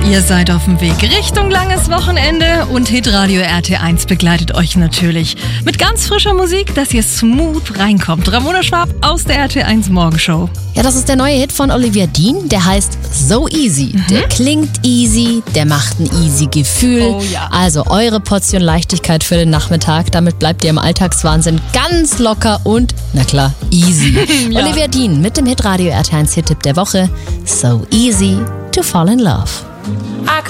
Ihr seid auf dem Weg Richtung langes Wochenende und Hitradio RT1 begleitet euch natürlich mit ganz frischer Musik, dass ihr smooth reinkommt. Ramona Schwab aus der RT1 Morgenshow. Ja, das ist der neue Hit von Olivia Dean, der heißt So Easy. Der klingt easy, der macht ein easy Gefühl. Oh ja. Also eure Portion Leichtigkeit für den Nachmittag, damit bleibt ihr im Alltagswahnsinn ganz locker und, na klar, easy. Ja. Olivia Dean mit dem Hitradio RT1 Hit-Tipp der Woche, So Easy to Fall in Love.